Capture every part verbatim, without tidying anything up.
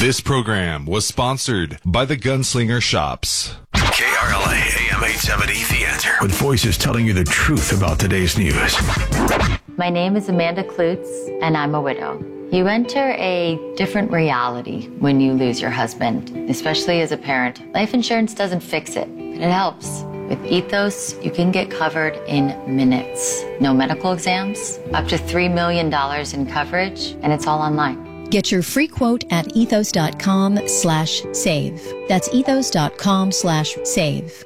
This program was sponsored by the Gunslinger Shops. K R L A A M eight seventy The Answer. With voices telling you the truth about today's news. My name is Amanda Klutz, and I'm a widow. You enter a different reality when you lose your husband, especially as a parent. Life insurance doesn't fix it, but it helps. With Ethos, you can get covered in minutes. No medical exams, up to three million dollars in coverage, and it's all online. Get your free quote at ethos.com slash save. That's ethos.com slash save.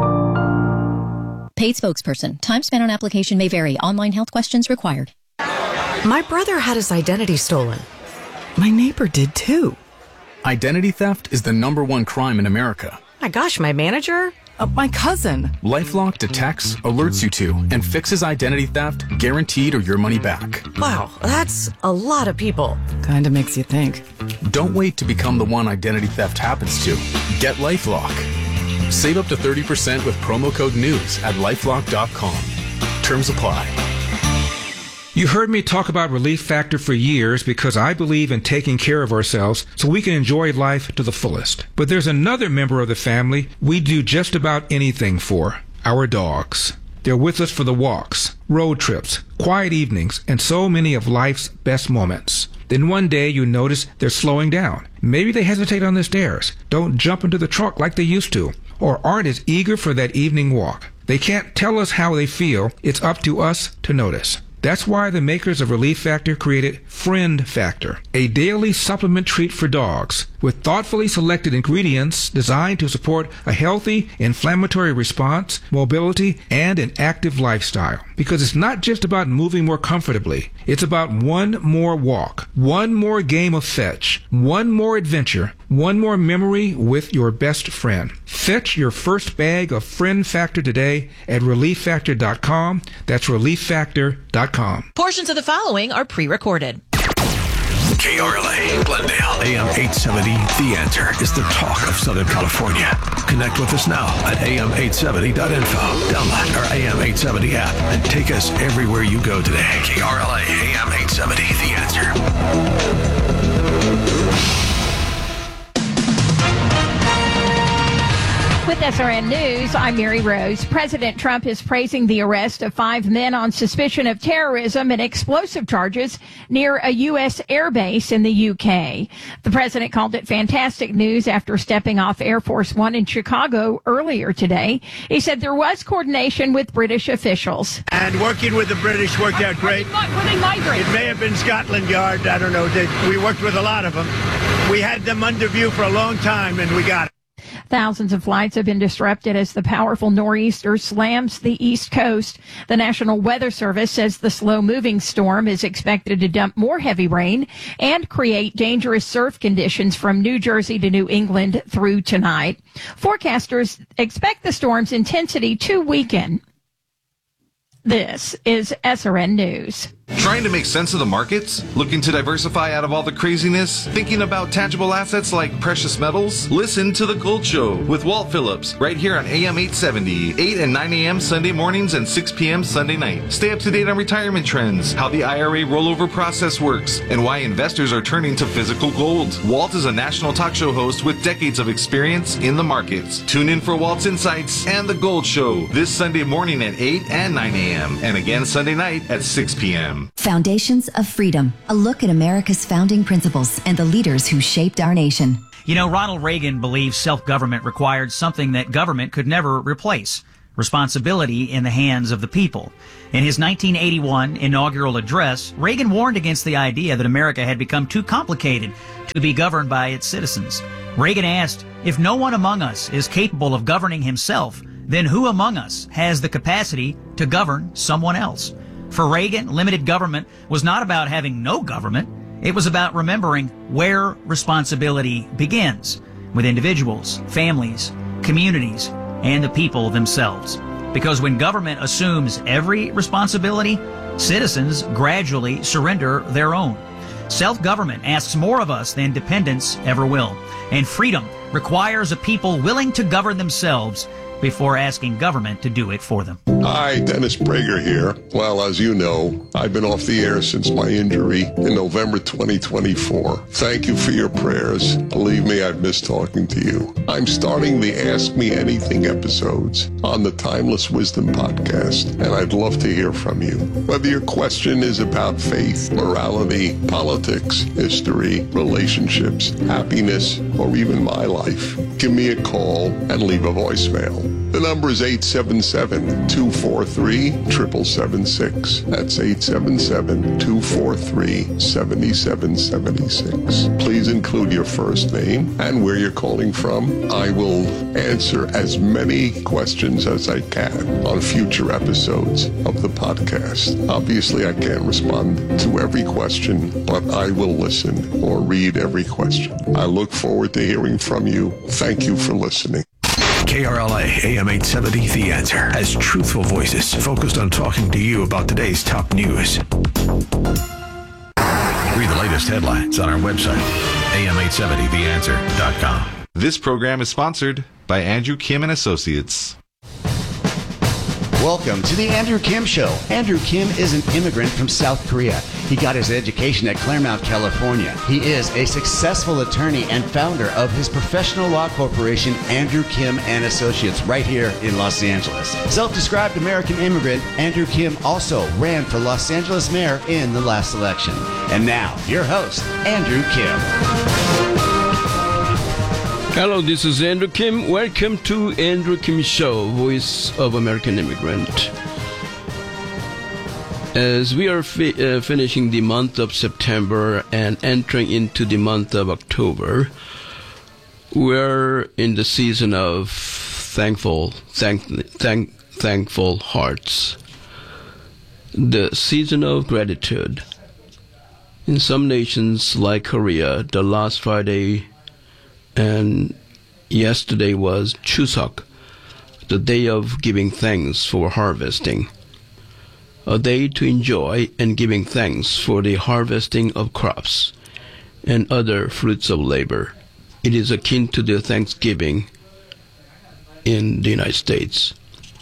Paid spokesperson. Time spent on application may vary. Online health questions required. My brother had his identity stolen. My neighbor did too. Identity theft is the number one crime in America. My gosh, my manager? Uh, my cousin. LifeLock detects, alerts you to, and fixes identity theft, guaranteed or your money back. Wow, that's a lot of people. Kinda makes you think. Don't wait to become the one identity theft happens to. Get LifeLock. Save up to thirty percent with promo code NEWS at lifelock dot com. Terms apply. You heard me talk about Relief Factor for years because I believe in taking care of ourselves so we can enjoy life to the fullest. But there's another member of the family we do just about anything for, our dogs. They're with us for the walks, road trips, quiet evenings, and so many of life's best moments. Then one day you notice they're slowing down. Maybe they hesitate on the stairs, don't jump into the trunk like they used to, or aren't as eager for that evening walk. They can't tell us how they feel. It's up to us to notice. That's why the makers of Relief Factor created Friend Factor, a daily supplement treat for dogs with thoughtfully selected ingredients designed to support a healthy inflammatory response, mobility, and an active lifestyle. Because it's not just about moving more comfortably. It's about one more walk, one more game of fetch, one more adventure, one more memory with your best friend. Fetch your first bag of Friend Factor today at relief factor dot com. That's relief factor dot com. Portions of the following are pre-recorded. K R L A, Glendale, A M eight seventy The Answer is the talk of Southern California. Connect with us now at A M eight seventy dot info. Download our A M eight seventy app and take us everywhere you go today. K R L A, A M eight seventy The Answer. With S R N News, I'm Mary Rose. President Trump is praising the arrest of five men on suspicion of terrorism and explosive charges near a U S airbase in the U K. The president called it fantastic news after stepping off Air Force One in Chicago earlier today. He said there was coordination with British officials. And working with the British worked out great. Were they migrants? It may have been Scotland Yard. I don't know. We worked with a lot of them. We had them under view for a long time, and we got it. Thousands of flights have been disrupted as the powerful nor'easter slams the East Coast. The National Weather Service says the slow-moving storm is expected to dump more heavy rain and create dangerous surf conditions from New Jersey to New England through tonight. Forecasters expect the storm's intensity to weaken. This is S R N News. Trying to make sense of the markets? Looking to diversify out of all the craziness? Thinking about tangible assets like precious metals? Listen to The Gold Show with Walt Phillips right here on A M eight seventy, eight and nine a.m. Sunday mornings and six p.m. Sunday night. Stay up to date on retirement trends, how the I R A rollover process works, and why investors are turning to physical gold. Walt is a national talk show host with decades of experience in the markets. Tune in for Walt's Insights and The Gold Show this Sunday morning at eight and nine a.m. and again Sunday night at six p.m. Foundations of Freedom, a look at America's founding principles and the leaders who shaped our nation. You know, Ronald Reagan believed self-government required something that government could never replace: responsibility in the hands of the people. In his nineteen eighty-one inaugural address, Reagan warned against the idea that America had become too complicated to be governed by its citizens. Reagan asked, if no one among us is capable of governing himself, then who among us has the capacity to govern someone else? For Reagan, limited government was not about having no government. It was about remembering where responsibility begins, with individuals, families, communities, and the people themselves. Because when government assumes every responsibility, citizens gradually surrender their own. Self-government asks more of us than dependence ever will. And freedom requires a people willing to govern themselves before asking government to do it for them. Hi, Dennis Prager here. Well, as you know, I've been off the air since my injury in November twenty twenty-four. Thank you for your prayers. Believe me, I've missed talking to you. I'm starting the Ask Me Anything episodes on the Timeless Wisdom podcast, and I'd love to hear from you. Whether your question is about faith, morality, politics, history, relationships, happiness, or even my life, give me a call and leave a voicemail. The number is eight seven seven, two four three, seven seven seven six. That's eight seven seven, two four three, seven seven seven six. Please include your first name and where you're calling from. I will answer as many questions as I can on future episodes of the podcast. Obviously, I can't respond to every question, but I will listen or read every question. I look forward to hearing from you. Thank you for listening. K R L A A M eight seventy The Answer has truthful voices focused on talking to you about today's top news. Read the latest headlines on our website, A M eight seventy the answer dot com. This program is sponsored by Andrew Kim and Associates. Welcome to the Andrew Kim Show. Andrew Kim is an immigrant from South Korea. He got his education at Claremont, California. He is a successful attorney and founder of his professional law corporation, Andrew Kim and Associates, right here in Los Angeles. Self-described American immigrant, Andrew Kim also ran for Los Angeles mayor in the last election. And now, your host, Andrew Kim. Hello, this is Andrew Kim. Welcome to Andrew Kim Show, Voice of American Immigrant. As we are fi- uh, finishing the month of September and entering into the month of October, we're in the season of thankful, thank, thank, thankful hearts. The season of gratitude. In some nations like Korea, the last Friday and yesterday was Chuseok, the day of giving thanks for harvesting. A day to enjoy and giving thanks for the harvesting of crops and other fruits of labor. It is akin to the Thanksgiving in the United States.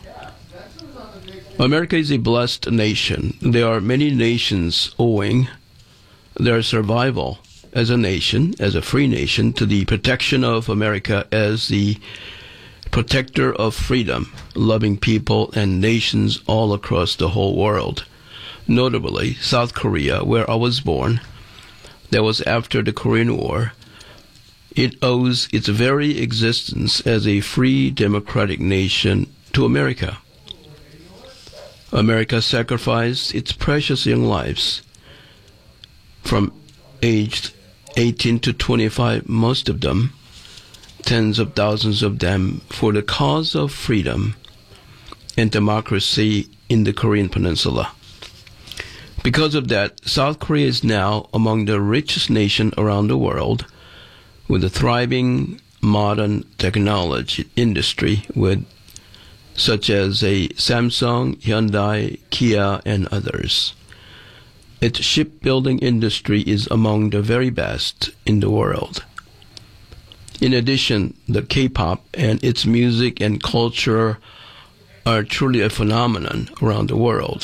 America is a blessed nation. There are many nations owing their survival as a nation, as a free nation, to the protection of America as the protector of freedom, loving people and nations all across the whole world. Notably, South Korea, where I was born, that was after the Korean War, it owes its very existence as a free democratic nation to America. America sacrificed its precious young lives from aged eighteen to twenty-five, most of them, tens of thousands of them, for the cause of freedom and democracy in the Korean Peninsula. Because of that, South Korea is now among the richest nations around the world, with a thriving modern technology industry with such as a Samsung, Hyundai, Kia, and others. Its shipbuilding industry is among the very best in the world. In addition, the K-pop and its music and culture are truly a phenomenon around the world.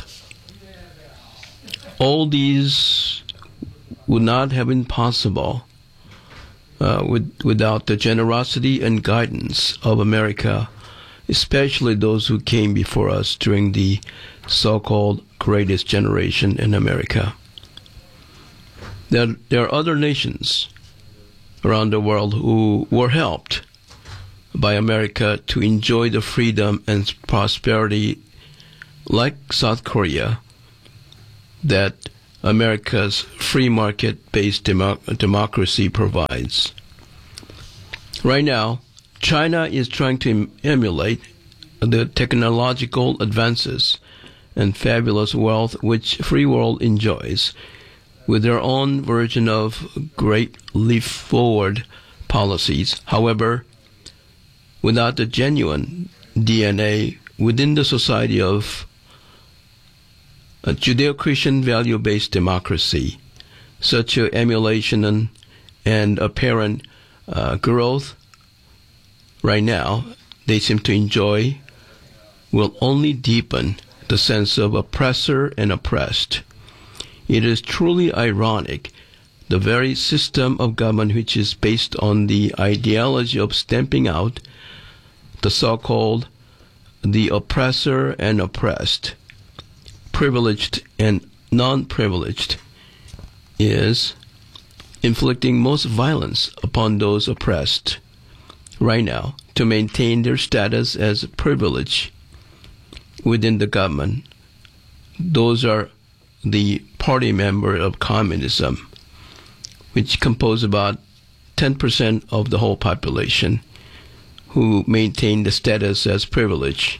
All these would not have been possible uh, with, without the generosity and guidance of America, especially those who came before us during the so-called greatest generation in America. There, there are other nations around the world who were helped by America to enjoy the freedom and prosperity, like South Korea, that America's free market-based demo- democracy provides. Right now, China is trying to em- emulate the technological advances and fabulous wealth which free world enjoys, with their own version of great leap forward policies. However, without the genuine D N A within the society of a Judeo-Christian value-based democracy, such a emulation and, and apparent uh, growth right now they seem to enjoy will only deepen the sense of oppressor and oppressed. It is truly ironic. The very system of government which is based on the ideology of stamping out the so-called the oppressor and oppressed, privileged and non-privileged, is inflicting most violence upon those oppressed right now to maintain their status as privilege within the government. Those are the party member of communism, which compose about ten percent of the whole population, who maintain the status as privilege.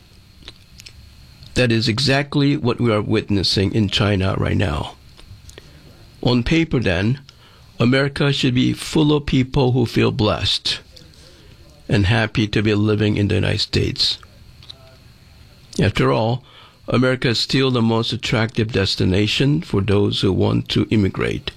That is exactly what we are witnessing in China right now. On paper, then, America should be full of people who feel blessed and happy to be living in the United States. After all, America is still the most attractive destination for those who want to immigrate.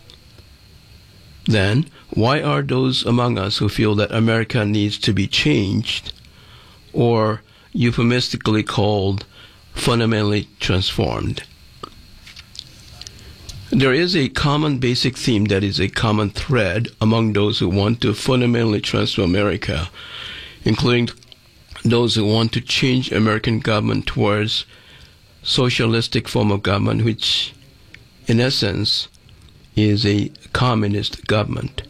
Then, why are those among us who feel that America needs to be changed, or euphemistically called fundamentally transformed? There is a common basic theme that is a common thread among those who want to fundamentally transform America, including those who want to change American government towards socialistic form of government, which in essence is a communist government.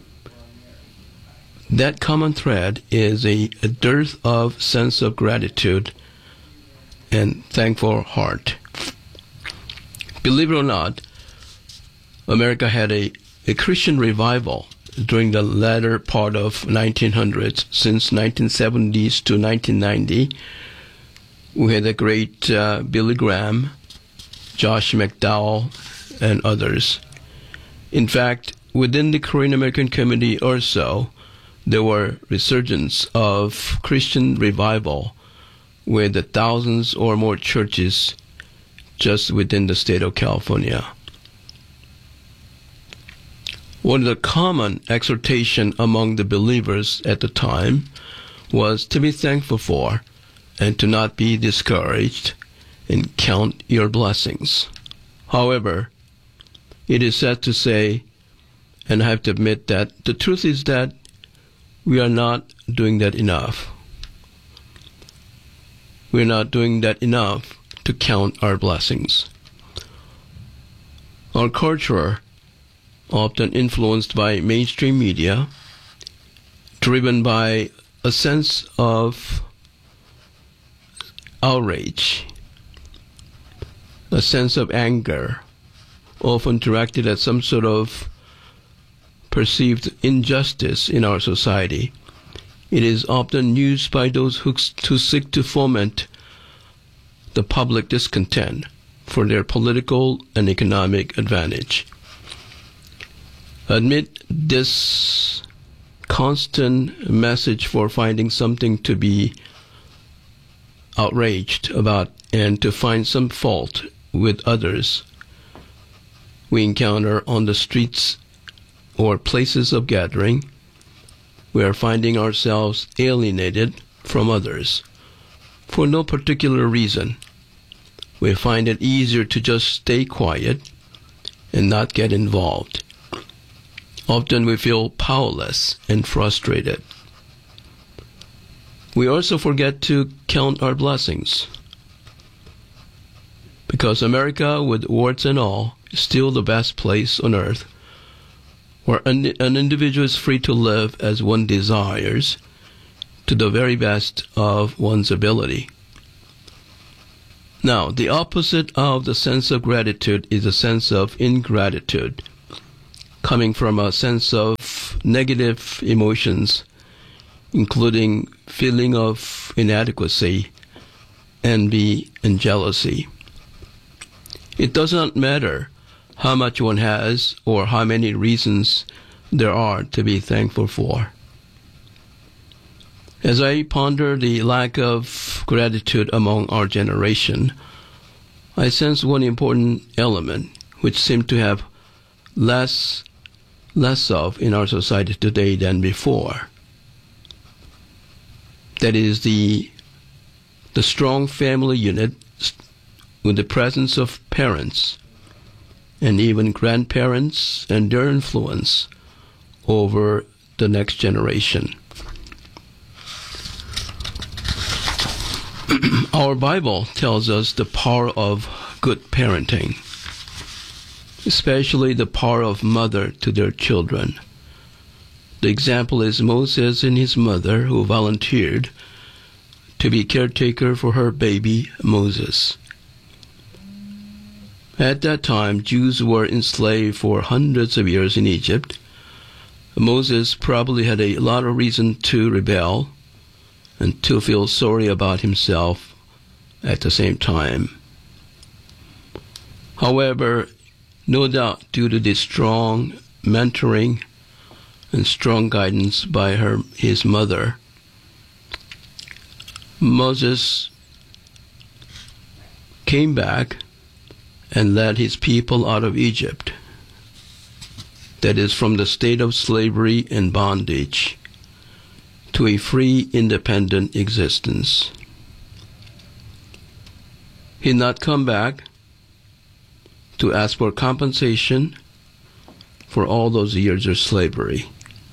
That common thread is a, a dearth of sense of gratitude and thankful heart. Believe it or not, America had a, a Christian revival during the latter part of nineteen hundreds. Since nineteen seventies to nineteen ninety, we had the great uh, Billy Graham, Josh McDowell, and others. In fact, within the Korean American community or so, there were resurgence of Christian revival with the thousands or more churches just within the state of California. One of the common exhortation among the believers at the time was to be thankful for and to not be discouraged and count your blessings. However, it is sad to say, and I have to admit that the truth is that we are not doing that enough. We are not doing that enough to count our blessings. Our culture, often influenced by mainstream media, driven by a sense of outrage, a sense of anger, often directed at some sort of perceived injustice in our society. It is often used by those who, who seek to foment the public discontent for their political and economic advantage. Amid this constant message for finding something to be outraged about and to find some fault with others, we encounter on the streets or places of gathering, we are finding ourselves alienated from others for no particular reason. We find it easier to just stay quiet and not get involved. Often we feel powerless and frustrated. We also forget to count our blessings, because America, with warts and all, is still the best place on earth, where an, an individual is free to live as one desires, to the very best of one's ability. Now, the opposite of the sense of gratitude is a sense of ingratitude, coming from a sense of negative emotions, including feeling of inadequacy, envy, and jealousy. It does not matter how much one has or how many reasons there are to be thankful for. As I ponder the lack of gratitude among our generation, I sense one important element which seems to have less less of in our society today than before. That is the the strong family unit with the presence of parents and even grandparents and their influence over the next generation. Our Bible tells us the power of good parenting, especially the power of mother to their children. The example is Moses and his mother, who volunteered to be caretaker for her baby Moses. At that time, Jews were enslaved for hundreds of years in Egypt. Moses probably had a lot of reason to rebel and to feel sorry about himself at the same time. However, no doubt due to the strong mentoring and strong guidance by her, his mother, Moses came back and led his people out of Egypt, that is, from the state of slavery and bondage, to a free, independent existence. He did not come back to ask for compensation for all those years of slavery.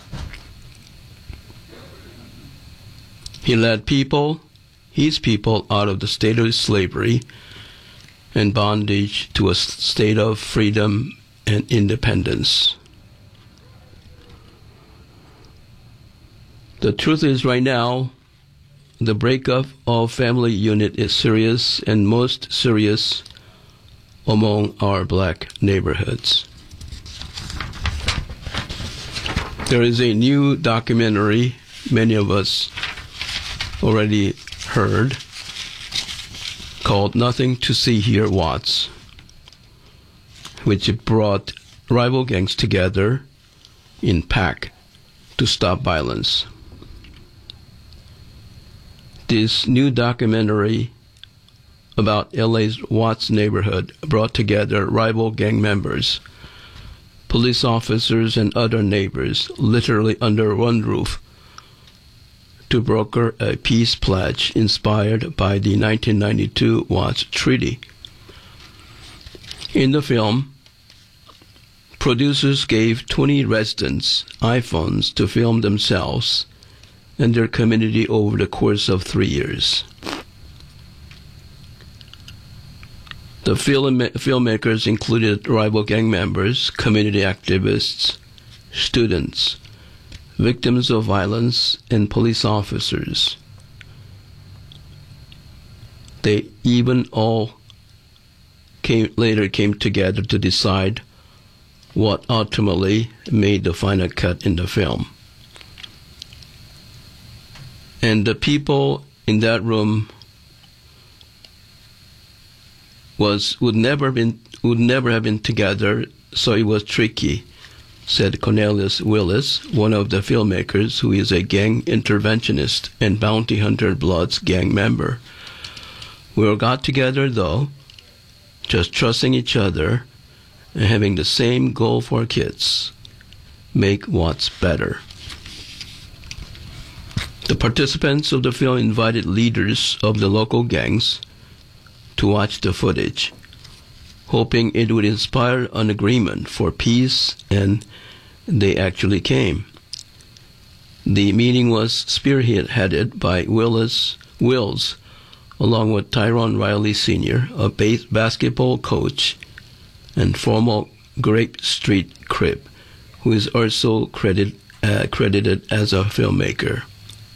He led people, his people, out of the state of slavery and bondage to a state of freedom and independence. The truth is, right now, the breakup of family unit is serious, and most serious among our black neighborhoods. There is a new documentary many of us already heard called Nothing to See Here, Watts, which brought rival gangs together in pack to stop violence. This new documentary about L A's Watts neighborhood brought together rival gang members, police officers, and other neighbors, literally under one roof, to broker a peace pledge inspired by the nineteen ninety-two Watts Treaty. In the film, producers gave twenty residents iPhones to film themselves and their community over the course of three years. The film, filmmakers included rival gang members, community activists, students, victims of violence, and police officers. They even all came, later came together to decide what ultimately made the final cut in the film. And the people in that room was would never been would never have been together, so it was tricky, said Cornelius Willis, one of the filmmakers, who is a gang interventionist and Bounty Hunter Blood's gang member. We all got together, though, just trusting each other and having the same goal for our kids: make Watts better. The participants of the film invited leaders of the local gangs to watch the footage, hoping it would inspire an agreement for peace, and they actually came. The meeting was spearheaded by Willis, Wills, along with Tyrone Riley Senior, a base basketball coach and former Grape Street Crip, who is also credit, uh, credited as a filmmaker.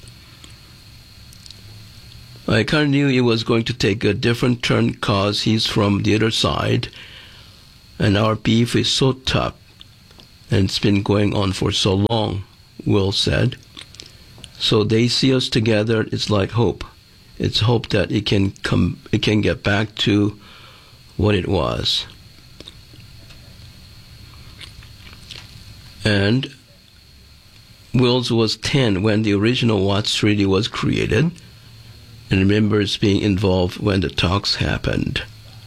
I kind of knew it was going to take a different turn because he's from the other side, and our beef is so tough, and it's been going on for so long, Will said. So they see us together, it's like hope. It's hope that it can come, it can get back to what it was. And Wills was ten when the original Watts Treaty was created, and remembers being involved when the talks happened.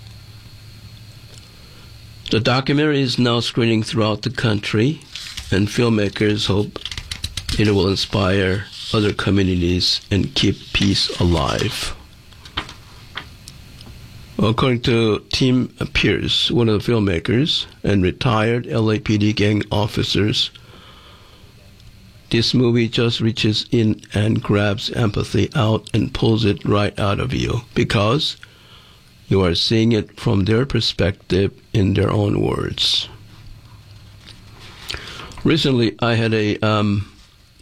The documentary is now screening throughout the country, and filmmakers hope it will inspire other communities and keep peace alive. According to Tim Pierce, one of the filmmakers and retired L A P D gang officers, this movie just reaches in and grabs empathy out and pulls it right out of you because you are seeing it from their perspective in their own words. Recently, I had a, um,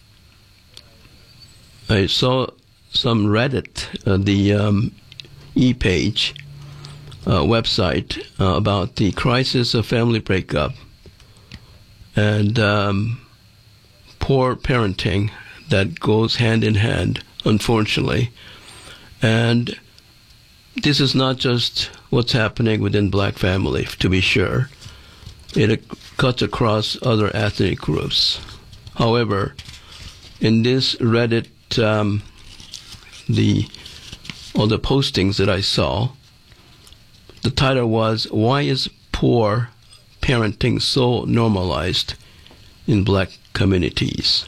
I saw some Reddit, uh, the um, e-page uh, website uh, about the crisis of family breakup and um, poor parenting that goes hand in hand, unfortunately. And this is not just what's happening within black family, to be sure. It cuts across other ethnic groups. However, in this Reddit, um, the all the postings that I saw, the title was, "Why is poor parenting so normalized in black communities?"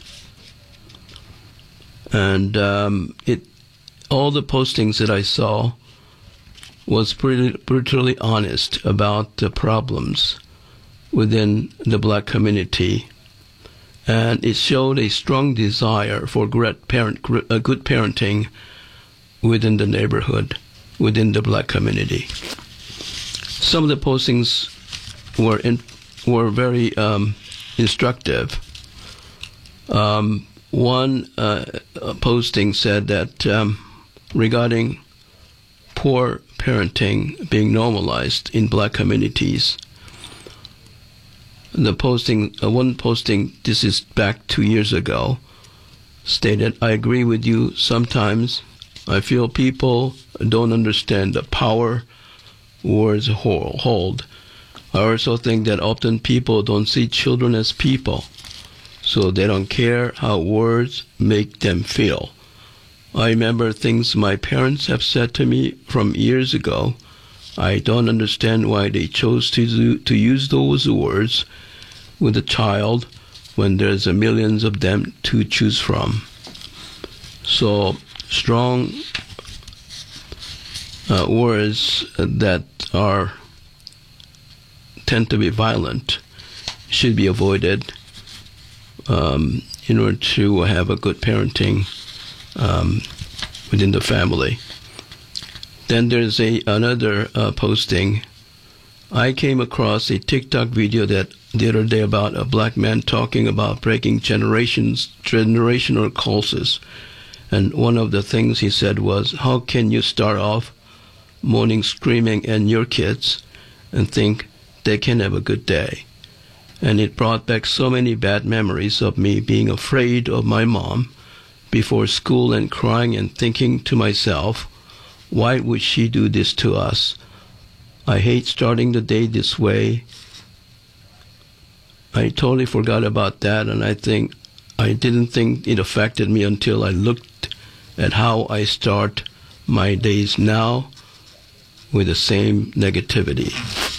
And um, it, all the postings that I saw was pretty brutally honest about the problems within the black community, and it showed a strong desire for great parent, uh, good parenting within the neighborhood, within the black community. Some of the postings were in, were very um, instructive. Um, one uh, posting said that um, regarding poor parenting being normalized in black communities, the posting, uh, one posting, this is back two years ago, stated, "I agree with you. Sometimes I feel people don't understand the power words hold. I also think that often people don't see children as people, so they don't care how words make them feel. I remember things my parents have said to me from years ago. I don't understand why they chose to do, to use those words with a child when there's a millions of them to choose from." So strong uh, words that are tend to be violent should be avoided um, in order to have a good parenting um, within the family. Then there's a another uh, posting. I came across a TikTok video that the other day about a black man talking about breaking generations, generational curses. And one of the things he said was, how can you start off moaning, screaming at your kids and think they can have a good day? And it brought back so many bad memories of me being afraid of my mom before school and crying and thinking to myself, why would she do this to us? I hate starting the day this way. I totally forgot about that, and I think I didn't think it affected me until I looked at how I start my days now with the same negativity.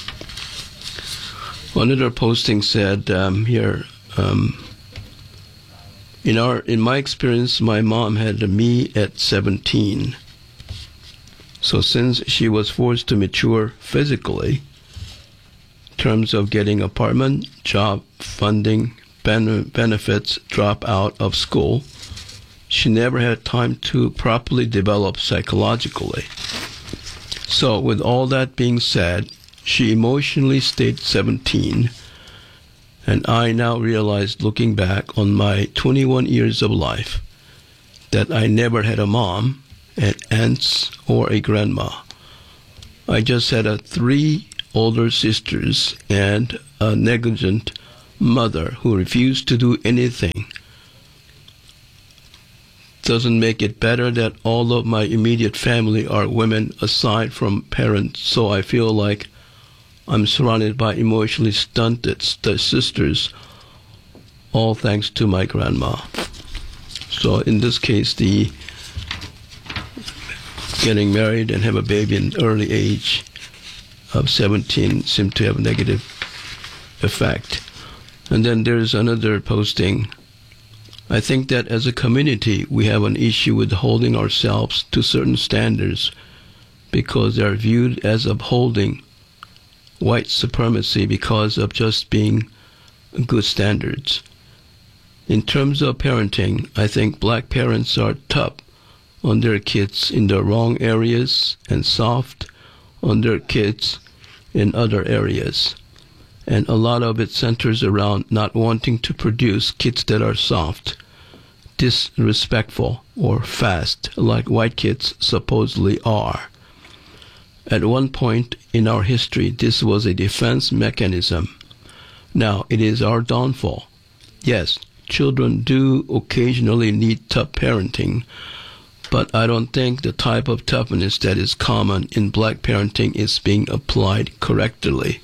Another posting said um, here, um, in our in my experience, my mom had me at seventeen. So since she was forced to mature physically, in terms of getting apartment, job, funding, ben- benefits, drop out of school, she never had time to properly develop psychologically. So with all that being said, she emotionally stayed seventeen, and I now realized, looking back on my twenty-one years of life, that I never had a mom, an aunt, or a grandma. I just had a three older sisters and a negligent mother who refused to do anything. Doesn't make it better that all of my immediate family are women aside from parents, so I feel like I'm surrounded by emotionally stunted st- sisters, all thanks to my grandma. So in this case, the getting married and have a baby in early age of seventeen seemed to have a negative effect. And then there's another posting. I think that as a community, we have an issue with holding ourselves to certain standards because they are viewed as upholding white supremacy because of just being good standards. In terms of parenting, I think black parents are tough on their kids in the wrong areas and soft on their kids in other areas. And a lot of it centers around not wanting to produce kids that are soft, disrespectful, or fast, like white kids supposedly are. At one point in our history, this was a defense mechanism. Now, it is our downfall. Yes, children do occasionally need tough parenting, but I don't think the type of toughness that is common in black parenting is being applied correctly.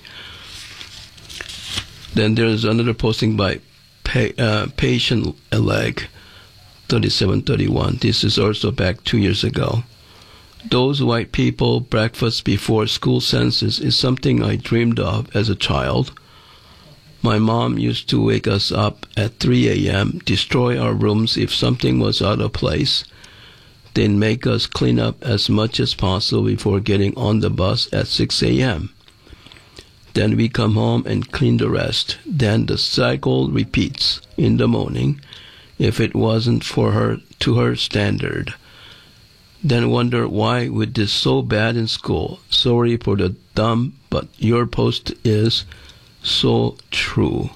Then there's another posting by pa- uh, Patient Leg, thirty-seven thirty-one. This is also back two years ago. Those white people breakfast before school census is something I dreamed of as a child. My mom used to wake us up at three a.m., destroy our rooms if something was out of place, then make us clean up as much as possible before getting on the bus at six a.m. Then we come home and clean the rest. Then the cycle repeats in the morning if it wasn't for her to her standard. Then wonder why we did so bad in school. Sorry for the dumb, but your post is so true.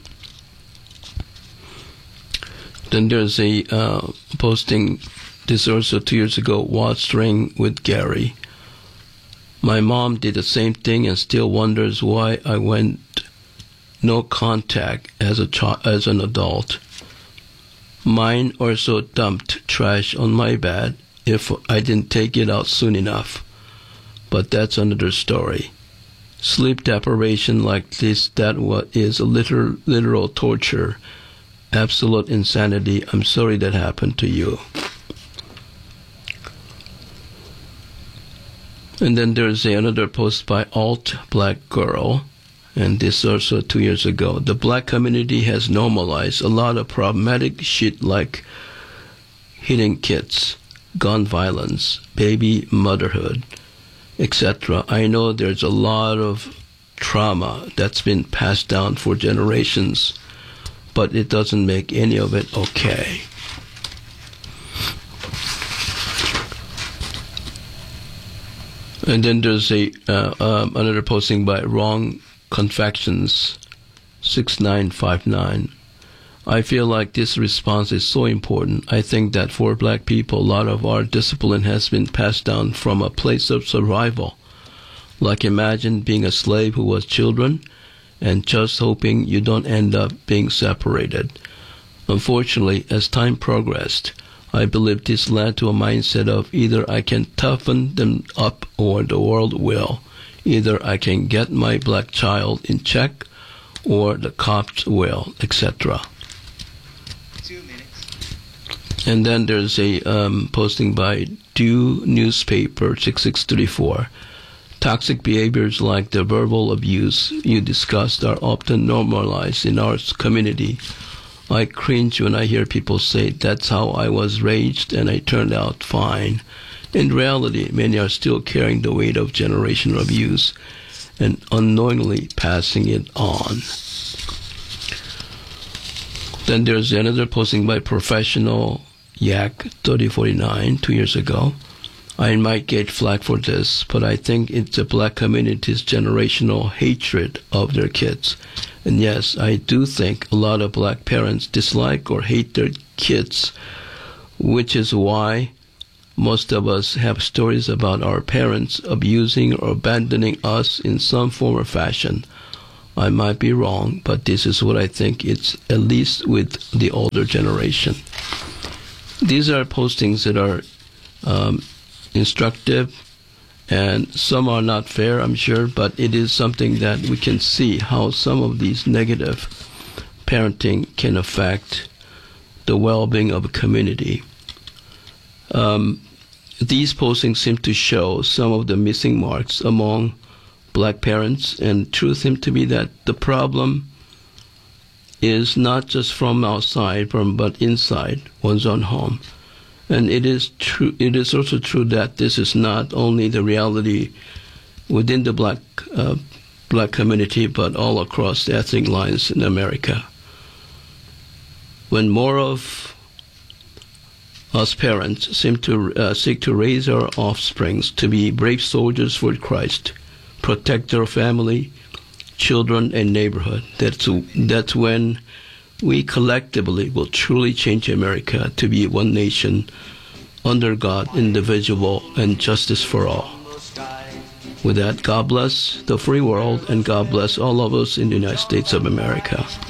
Then there's a uh, posting, this also two years ago, watching with Gary. My mom did the same thing and still wonders why I went no contact as a child, as an adult. Mine also dumped trash on my bed if I didn't take it out soon enough. But that's another story. Sleep deprivation like this, that what is a literal, literal torture. Absolute insanity. I'm sorry that happened to you. And then there's another post by Alt Black Girl, and this also two years ago. The black community has normalized a lot of problematic shit like hitting kids, gun violence, baby motherhood, et cetera. I know there's a lot of trauma that's been passed down for generations, but it doesn't make any of it okay. And then there's a uh, um, another posting by Wrong Confections six nine five nine. I feel like this response is so important. I think that for black people, a lot of our discipline has been passed down from a place of survival. Like imagine being a slave who was children and just hoping you don't end up being separated. Unfortunately, as time progressed, I believe this led to a mindset of either I can toughen them up or the world will. Either I can get my black child in check or the cops will, et cetera. Two minutes. And then there's a um, posting by Dew Newspaper six six three four. Toxic behaviors like the verbal abuse you discussed are often normalized in our community. I cringe when I hear people say, that's how I was raised and I turned out fine. In reality, many are still carrying the weight of generational abuse and unknowingly passing it on. Then there's another posting by Professional Yak thirty forty-nine two years ago. I might get flack for this, but I think it's the black community's generational hatred of their kids. And yes, I do think a lot of black parents dislike or hate their kids, which is why most of us have stories about our parents abusing or abandoning us in some form or fashion. I might be wrong, but this is what I think it's at least with the older generation. These are postings that are um, instructive, and some are not fair, I'm sure, but it is something that we can see how some of these negative parenting can affect the well-being of a community. Um, these postings seem to show some of the missing marks among black parents, and truth seems to be that the problem is not just from outside, from but inside one's own home. And it is true. It is also true that this is not only the reality within the black uh, black community, but all across the ethnic lines in America. When more of us parents seem to uh, seek to raise our offspring to be brave soldiers for Christ, protect their family, children, and neighborhood, that's that's when we collectively will truly change America to be one nation under God, indivisible, and justice for all. With that, God bless the free world, and God bless all of us in the United States of America.